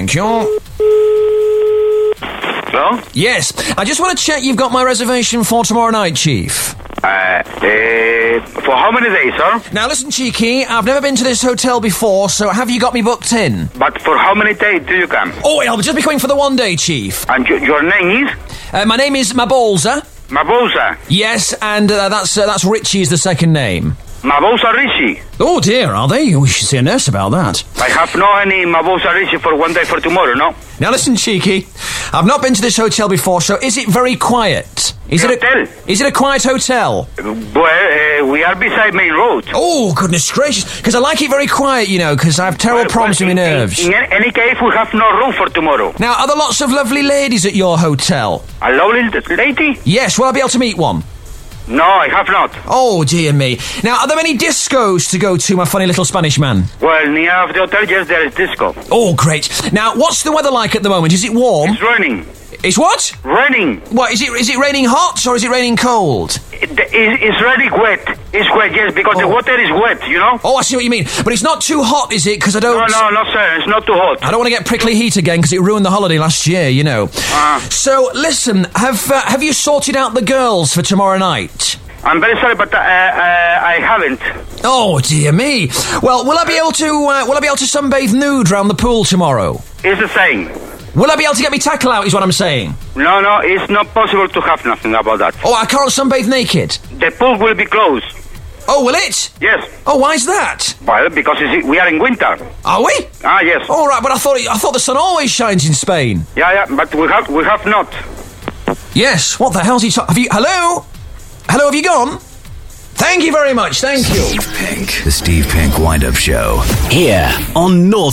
Thank you. Hello? Yes, I just want to check you've got my reservation for tomorrow night, Chief. For how many days, sir? Now listen, Cheeky, I've never been to this hotel before, so have you got me booked in? But for how many days do you come? Oh, I'll just be coming for the 1 day, Chief. And your name is? My name is Mabolza. Mabosa. Yes, and that's Richie is the second name. Mabosa Rishi. Oh dear, are they? We should see a nurse about that. I have no any Mabosa Rishi for 1 day for tomorrow, no? Now listen, Cheeky, I've not been to this hotel before, so is it very quiet? Is it a quiet hotel? Well, we are beside main road. Oh, goodness gracious, because I like it very quiet, you know, because I have terrible problems with my nerves. In any case, we have no room for tomorrow. Now, are there lots of lovely ladies at your hotel? A lovely lady? Yes, will I be able to meet one? No, I have not. Oh, dear me. Now, are there any discos to go to, my funny little Spanish man? Well, near the hotel, yes, there is disco. Oh, great. Now, what's the weather like at the moment? Is it warm? It's raining. It's what? Raining. What, is it raining hot or is it raining cold? It's really wet. It's wet, yes, because the water is wet, you know? Oh, I see what you mean. But it's not too hot, is it? Because I don't... No, sir, it's not too hot. I don't want to get prickly heat again because it ruined the holiday last year, you know. So, listen, have you sorted out the girls for tomorrow night? I'm very sorry, but I haven't. Oh dear me. Well, will I be able to sunbathe nude round the pool tomorrow? It's the same. Will I be able to get me tackle out? Is what I'm saying. No, it's not possible to have nothing about that. Oh, I can't sunbathe naked. The pool will be closed. Oh, will it? Yes. Oh, why is that? Well, because we are in winter. Are we? Yes. All right, but I thought the sun always shines in Spain. Yeah, but we have not. Yes. What the hell's he talking? Hello? Hello, have you gone? Thank you very much, thank you. Steve Pink, the Steve Pink Wind-Up Show. Here on North